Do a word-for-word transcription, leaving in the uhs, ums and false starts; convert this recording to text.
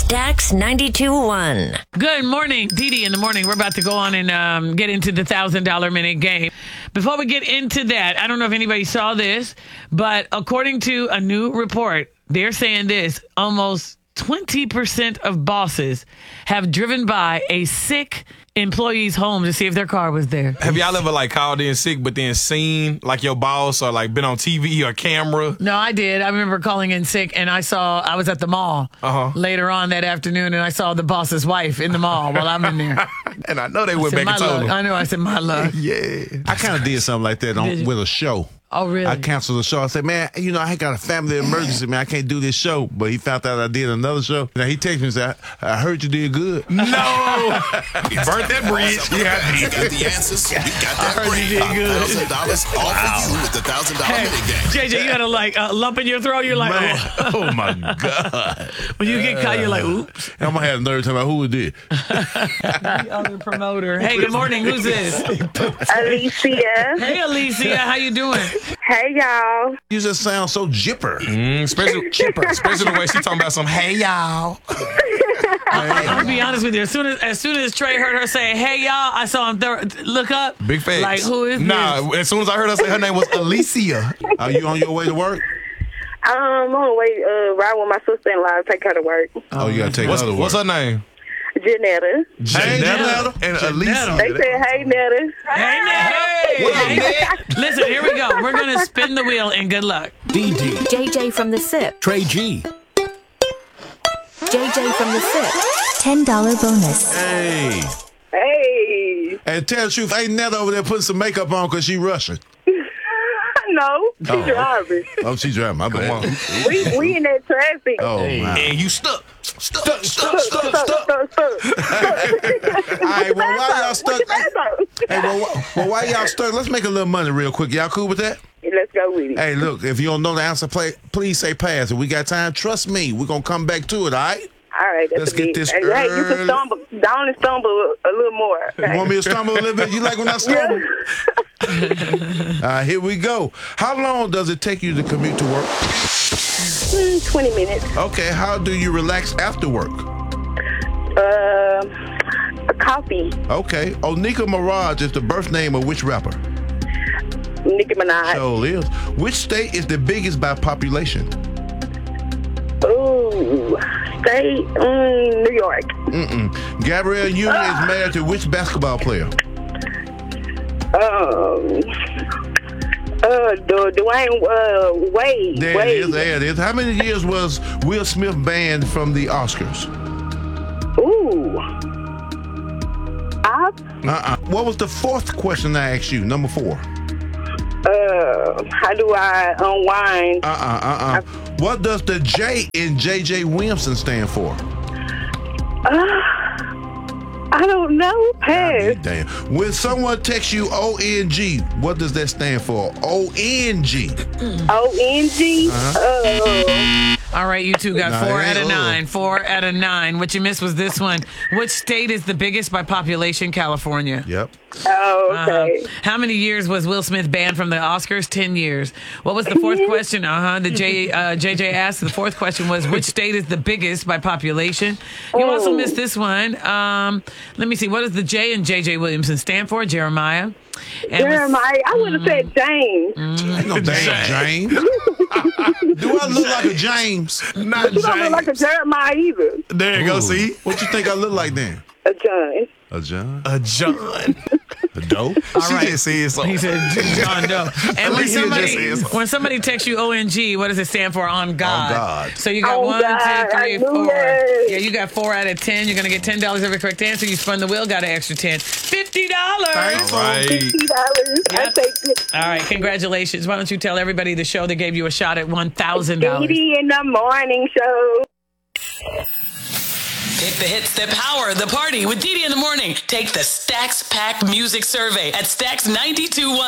Stacks ninety-two point one. Good morning, Dee Dee in the morning. We're about to go on and um, get into the one thousand dollars minute game. Before we get into that, I don't know if anybody saw this, but according to a new report, they're saying this: almost twenty percent of bosses have driven by a sick employee's home to see if their car was there. Have y'all ever like called in sick but then seen like your boss or like been on T V or camera? No, I did. I remember calling in sick and I saw, I was at the mall Uh-huh. later on that afternoon and I saw the boss's wife in the mall while I'm in there. And I know they I went said, back my and told luck. them. I know, I said, my luck. Yeah. I kind of did something like that Did on, you? with a show. Oh, really? I canceled the show. I said, man, you know, I got a family emergency, man. I can't do this show. But he found out I did another show. Now, he texted me and said, I, I heard you did good. No! He burnt that bridge. Yeah. You got the answers. You got that heard you break. did good. one thousand dollars all for you with the one thousand dollars Hey, minute game. J J, you got a like a lump in your throat. You're like, Man, oh. oh, my God. When you get caught, you're like, oops. I'm going to have a nerve talking about who it did. The other promoter. Hey, good morning. Who's this? Alicia. Hey, Alicia. How you doing? Hey, y'all. You just sound so jipper. Mm, especially, chipper. Especially the way she talking about some, hey, y'all. I'll be honest with you. As soon as as soon as Trey heard her say, "Hey y'all," I saw him th- look up. Big facts. Like, who is Nah, this? as soon as I heard her say her name was Alicia. Are you on your way to work? Um, I'm on the way uh, ride with my sister-in-law to take her to work. Oh, you got to take What's, her to work. what's her name? Janetta. Hey, Janetta Janetta. and Janetta. Alicia. They said, hey, Netta. Hey, Ned. Hey, Ned. Listen, here we go. We're gonna spin the wheel and good luck. D D, J J from the S I P. Trey G, J J from the S I P. ten dollars bonus. Hey. Hey. And tell the truth, ain't Netta over there putting some makeup on because she Russian. No, she Oh. driving. Oh, she driving. My bad. Come on. We, we in that traffic. Oh, wow. And you stuck. Stuck, stuck, stuck, Stuck, stuck. stuck, stuck, stuck. All right, well, why y'all stuck? What you mad Hey, well, wh- well, why y'all stuck? Let's make a little money real quick. Y'all cool with that? about? Let's go with it. Hey, look, if you don't know the answer, play, please say pass. If we got time, trust me, we're going to come back to it, all right? All right, that's Let's a get bit. this Hey, hey, you early. can stumble, down and stumble a little more. You want me to stumble a little bit? You like when I stumble? All right, here we go. How long does it take you to commute to work? Mm, twenty minutes. Okay, how do you relax after work? Uh, a coffee. Okay, Onika Mirage is the birth name of which rapper? Nicki Minaj. Sure is. Which state is the biggest by population? Ooh, state, mm, New York. Mm-mm. Gabrielle Union is married to which basketball player? Um, uh, Du- Dwayne uh, Wade. There Wade. it is, there it is. How many years was Will Smith banned from the Oscars? Ooh. I, Uh-uh. What was the fourth question I asked you? Number four. uh, how do I unwind? Uh-uh, uh-uh. What does the J in J J Williamson stand for? Uh, I don't know. Pass. Damn. When someone texts you O N G, what does that stand for? O N G. O N G. Uh, All right, you two got Nah, four it out ain't of old. nine. Four out of nine. What you missed was this one. Which state is the biggest by population? California. Yep. oh, okay. Uh-huh. How many years was Will Smith banned from the Oscars? Ten years. What was the fourth question? Uh huh. The J uh, J J asked. The fourth question was which state is the biggest by population? You also Oh. missed this one. Um, let me see. What does the J in J J Williamson stand for? Jeremiah. And was- Jeremiah. I would have said James. Ain't no damn James. Do I look like a James? Not You don't look like a James. Jeremiah either. There you go, Ooh. see? What you think I look like then? A John. A John? A John. A dope? All She right. just said so. He said John Doe. And when least he somebody, just said so. when somebody texts you O N G, what does it stand for? On God. On God. So you got On one, God, two, three, I knew four. that. Yeah, you got four out of ten. You're gonna get ten dollars every correct answer. You spun the wheel, got an extra ten. Fifty dollars. All right. Fifty dollars. I Yep. take it. All right, congratulations. Why don't you tell everybody the show that gave you a shot at one thousand dollars? Dee in the morning show. Hit the hits that power the party with Dee Dee in the morning. Take the Stacks Pack Music Survey at stacks nine two one.